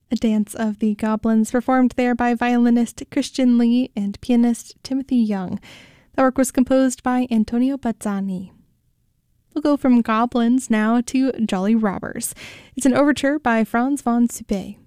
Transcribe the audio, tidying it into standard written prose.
A Dance of the Goblins, performed there by violinist Christian Lee and pianist Timothy Young. The work was composed by Antonio Bazzani. We'll go from goblins now to Jolly Robbers. It's an overture by Franz von Suppe.